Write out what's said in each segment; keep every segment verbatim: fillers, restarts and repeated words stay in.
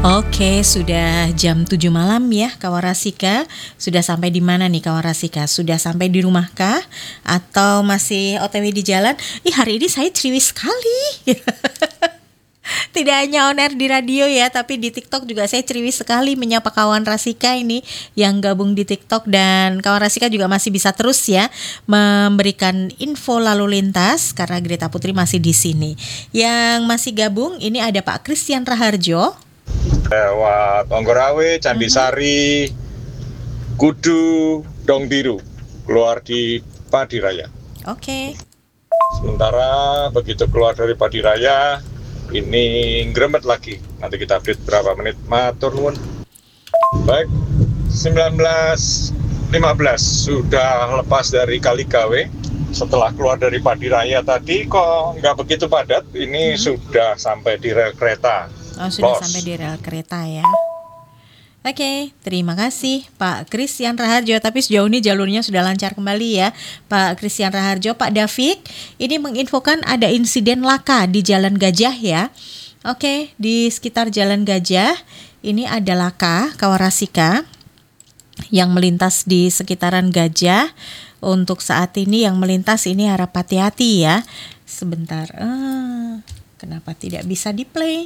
Oke, sudah jam tujuh malam ya Kawarasika. Sudah sampai di mana nih Kawarasika? Sudah sampai di rumah kah? Atau masih O T W di jalan? Ih, hari ini saya ceriwis sekali. Tidak hanya on air di radio ya, tapi di TikTok juga saya ceriwis sekali menyapa kawan Rasika ini yang gabung di TikTok. Dan kawan Rasika juga masih bisa terus ya memberikan info lalu lintas karena Greta Putri masih di sini. Yang masih gabung ini ada Pak Christian Raharjo. Lewat Onggorawe, Candisari, Kudu, Dong Biru, keluar di Padiraya. Oke. Sementara begitu keluar dari Padiraya, ini gremet lagi. Nanti kita update berapa menit. Matur nuwun. Baik, sembilan belas lima belas sudah lepas dari Kaligawe. Setelah keluar dari Padiraya tadi kok nggak begitu padat. Ini hmm. sudah sampai di rel kereta. Oh, sudah Los. sampai di rel kereta ya. Oke, terima kasih Pak Christian Raharjo. Tapi sejauh ini jalurnya sudah lancar kembali ya Pak Christian Raharjo. Pak David, ini menginfokan ada insiden laka di Jalan Gajah ya. Oke, di sekitar Jalan Gajah ini ada laka Kawarasika yang melintas di sekitaran Gajah. Untuk saat ini yang melintas ini harap hati-hati ya. Sebentar, ah, kenapa tidak bisa di-play?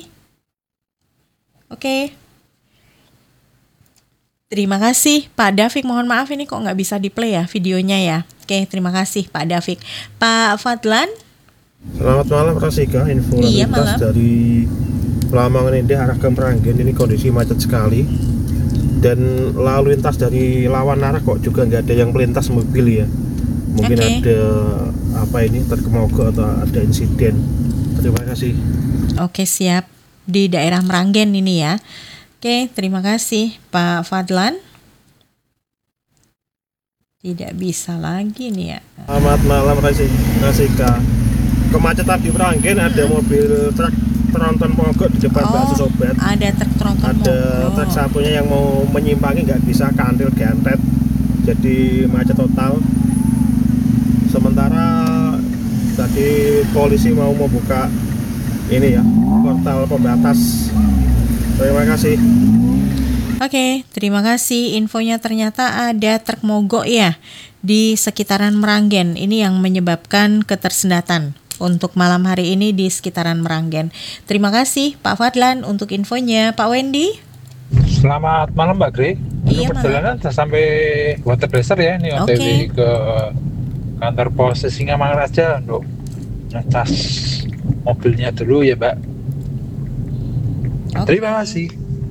Oke. Terima kasih Pak David. Mohon maaf ini kok nggak bisa di-play ya videonya ya. Oke, terima kasih Pak David. Pak Fadlan. Selamat malam Rasika. Info Iya, lalu lintas malam. dari Lamangan ini arah ke Meranggen ini kondisi macet sekali. Dan lalu lintas dari lawan arah kok juga nggak ada yang melintas mobil ya. Mungkin Oke. ada apa ini terkemogok atau ada insiden. Terima kasih. Oke, siap. Di daerah Meranggen ini ya. Oke, terima kasih Pak Fadlan. Tidak bisa lagi nih ya. Selamat malam Rasika. Kemacetan di Meranggen ada mobil truk tronton mogok di depan Oh, bakso sobat. ada truk tronton Ada mogok. truk satunya yang mau menyimpangi nggak bisa kantil gantet, jadi macet total. Sementara tadi polisi mau membuka ini ya portal pembatas. Terima kasih. Oke, terima kasih. Infonya ternyata ada truk mogok ya di sekitaran Meranggen. Ini yang menyebabkan ketersendatan untuk malam hari ini di sekitaran Meranggen. Terima kasih Pak Fadlan untuk infonya. Pak Wendy. Selamat malam Mbak Gre. Iya, Untuk perjalanan sudah sampai Waterblaster ya. Ini O T W Oke. ke kantor pos Singamangaraja untuk ngecas mobilnya dulu ya Mbak. Oke. Terima kasih.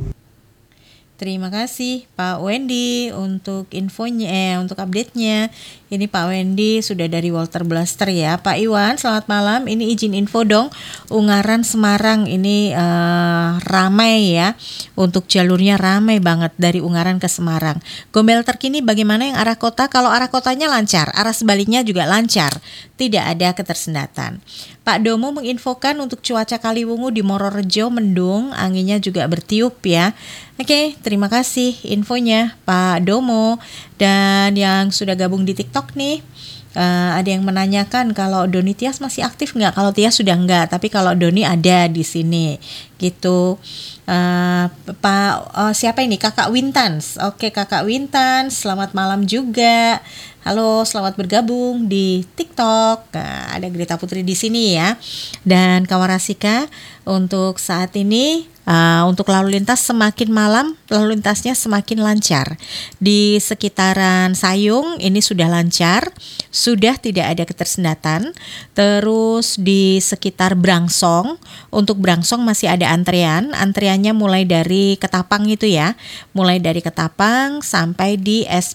Terima kasih Pak Wendy untuk infonya, eh, untuk update-nya. Ini Pak Wendy sudah dari Walter Blaster ya. Pak Iwan, selamat malam. Ini izin info dong. Ungaran Semarang ini eh, ramai ya. Untuk jalurnya ramai banget dari Ungaran ke Semarang. Gombel terkini bagaimana yang arah kota? Kalau arah kotanya lancar, arah sebaliknya juga lancar. Tidak ada ketersendatan. Pak Domo menginfokan untuk cuaca Kaliwungu di Mororejo mendung, anginnya juga bertiup ya. Oke, terima kasih infonya Pak Domo. Dan yang sudah gabung di TikTok nih, uh, ada yang menanyakan kalau Doni Tias masih aktif nggak? Kalau Tias sudah nggak, tapi kalau Doni ada di sini, gitu. Uh, Pak uh, siapa ini? Kakak Wintans. Oke, Kakak Wintans, selamat malam juga. Halo, selamat bergabung di TikTok. Nah, ada Greta Putri di sini ya. Dan Kawarasika untuk saat ini uh, untuk lalu lintas semakin malam, lalu lintasnya semakin lancar. Di sekitaran Sayung ini sudah lancar, sudah tidak ada ketersendatan. Terus di sekitar Brangsong, untuk Brangsong masih ada antrean. Antreannya mulai dari Ketapang itu ya. Mulai dari Ketapang sampai di S